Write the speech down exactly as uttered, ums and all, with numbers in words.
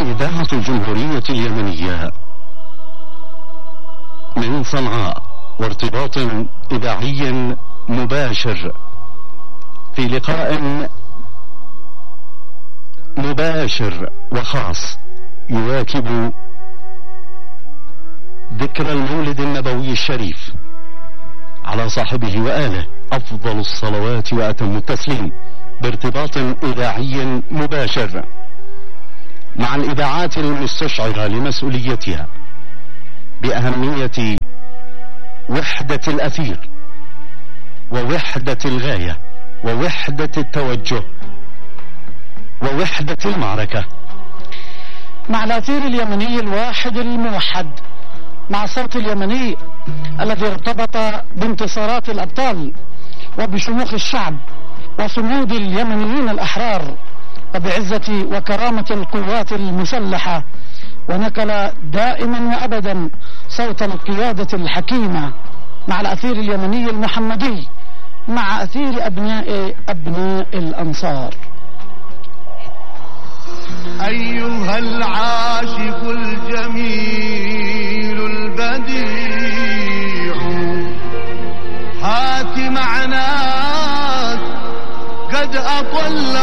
إذاعة الجمهورية اليمنية من صنعاء، وارتباط إذاعي مباشر في لقاء مباشر وخاص يواكب ذكرى المولد النبوي الشريف على صاحبه وآله أفضل الصلوات وأتم التسليم، بارتباط إذاعي مباشر مع الإذاعات المستشعرة لمسؤوليتها بأهمية وحدة الأثير ووحدة الغاية ووحدة التوجه ووحدة المعركة، مع الأثير اليمني الواحد الموحد، مع الصوت اليمني الذي ارتبط بانتصارات الأبطال وبشموخ الشعب وصمود اليمنيين الأحرار وبعزة وكرامة القوات المسلحة، ونقل دائما وأبدا صوت القيادة الحكيمة، مع الأثير اليمني المحمدي، مع أثير أبناء أبناء الأنصار. أيها العاشق الجميل